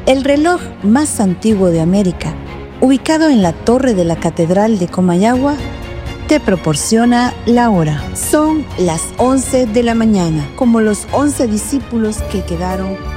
El reloj más antiguo de América, ubicado en la torre de la Catedral de Comayagua, te proporciona la hora. Son las 11 de la mañana, como los 11 discípulos que quedaron